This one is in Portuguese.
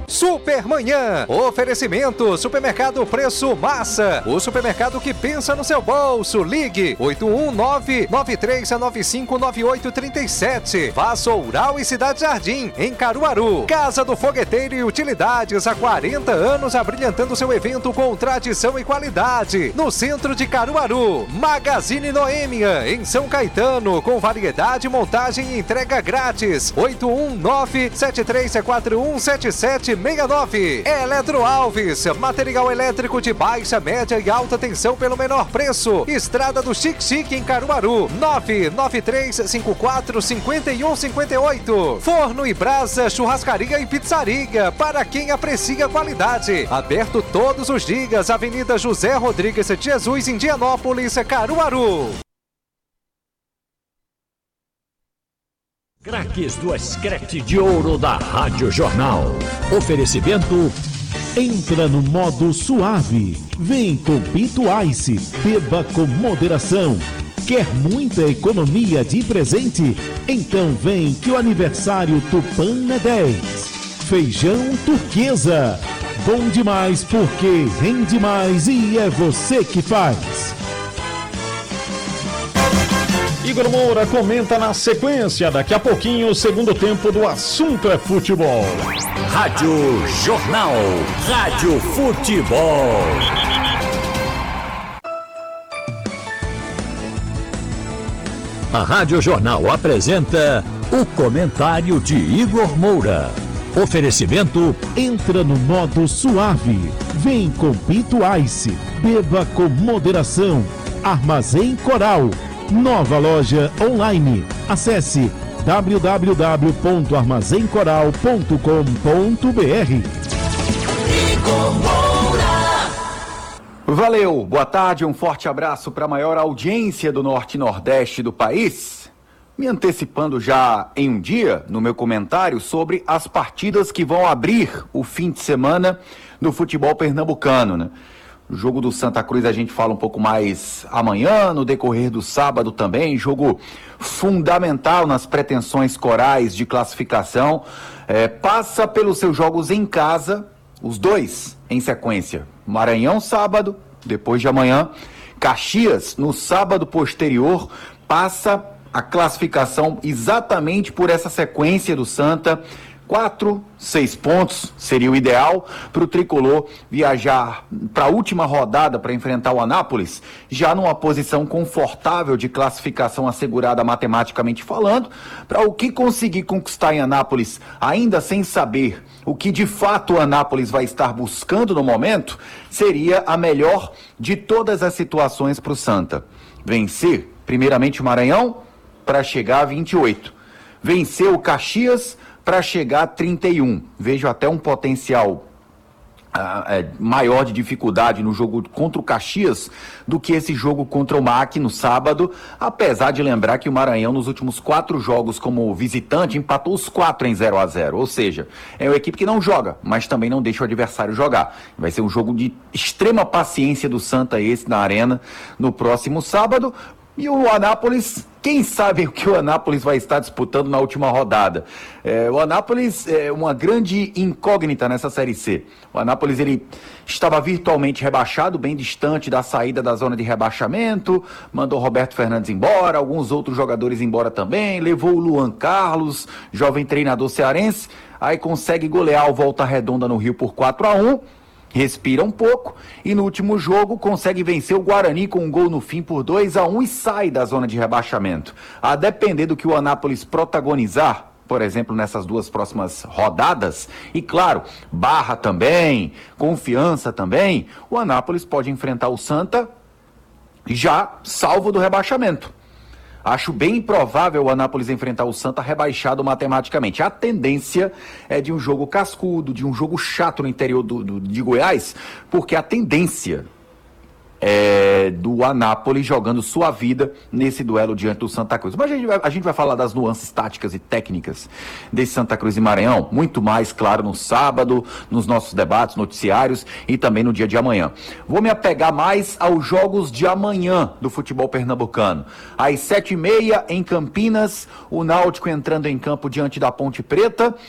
Supermanhã. Oferecimento Supermercado Preço Massa. O supermercado que pensa no seu bolso. Ligue 819-9395-9837. Vassoural e Cidade Jardim, em Caruaru. Casa do Fogueteiro e Utilidades, há 40 anos abrilhantando seu evento com tradição e qualidade. No centro de Caruaru. Magazine Noêmia, em São Caetano, com variedade, montagem e entrega grátis. 819-7341-7769. Eletro Alves, material elétrico de baixa, média e alta tensão pelo menor preço. Estrada do Chique em Caruaru. 99354-5158. Forno e Brasa, churrascaria e pizzaria, para quem aprecia qualidade. Aberto todos os dias. Avenida José Rodrigues de Jesus, Indianópolis, Caruaru. Craques do Escrete de Ouro da Rádio Jornal. Oferecimento: entra no modo suave. Vem com Pinto Ice. Beba com moderação. Quer muita economia de presente? Então vem que o aniversário Tupã é 10. Feijão Turquesa. Bom demais porque rende mais e é você que faz. Igor Moura comenta na sequência, daqui a pouquinho, o segundo tempo do Assunto é Futebol. Rádio Jornal. Rádio Futebol. A Rádio Jornal apresenta o comentário de Igor Moura. Oferecimento: entra no modo suave. Vem com Pinto Ice. Beba com moderação. Armazém Coral. Nova loja online. Acesse www.armazencoral.com.br. Igor Moura. Valeu, boa tarde, um forte abraço para a maior audiência do Norte e Nordeste do país. Me antecipando já em um dia, no meu comentário, sobre as partidas que vão abrir o fim de semana do futebol pernambucano, né? O jogo do Santa Cruz a gente fala um pouco mais amanhã, no decorrer do sábado também, jogo fundamental nas pretensões corais de classificação, passa pelos seus jogos em casa, os dois em sequência, Maranhão sábado, depois de amanhã, Caxias no sábado posterior, passa a classificação exatamente por essa sequência do Santa. 6 pontos seria o ideal para o tricolor viajar para a última rodada para enfrentar o Anápolis, já numa posição confortável de classificação assegurada matematicamente falando, para o que conseguir conquistar em Anápolis, ainda sem saber o que de fato o Anápolis vai estar buscando no momento, seria a melhor de todas as situações para o Santa. Vencer, primeiramente o Maranhão, para chegar a 28. Vencer o Caxias para chegar a 31. Vejo até um potencial maior de dificuldade no jogo contra o Caxias do que esse jogo contra o MAC no sábado, apesar de lembrar que o Maranhão nos últimos 4 jogos como visitante empatou os 4 em 0-0, ou seja, é uma equipe que não joga, mas também não deixa o adversário jogar. Vai ser um jogo de extrema paciência do Santa esse na Arena no próximo sábado. E o Anápolis, quem sabe o que o Anápolis vai estar disputando na última rodada? O Anápolis é uma grande incógnita nessa Série C. O Anápolis ele estava virtualmente rebaixado, bem distante da saída da zona de rebaixamento, mandou Roberto Fernandes embora, alguns outros jogadores embora também, levou o Luan Carlos, jovem treinador cearense, aí consegue golear o Volta Redonda no Rio por 4-1, respira um pouco e no último jogo consegue vencer o Guarani com um gol no fim por 2-1 e sai da zona de rebaixamento. A depender do que o Anápolis protagonizar, por exemplo, nessas 2 próximas rodadas, e claro, Barra também, Confiança também, o Anápolis pode enfrentar o Santa já salvo do rebaixamento. Acho bem improvável o Anápolis enfrentar o Santa rebaixado matematicamente. A tendência é de um jogo cascudo, de um jogo chato no interior de Goiás, porque a tendência do Anápolis jogando sua vida nesse duelo diante do Santa Cruz. Mas a gente vai falar das nuances táticas e técnicas desse Santa Cruz e Maranhão, muito mais, claro, no sábado, nos nossos debates, noticiários e também no dia de amanhã. Vou me apegar mais aos jogos de amanhã do futebol pernambucano. Às 7h30 em Campinas, o Náutico entrando em campo diante da Ponte Preta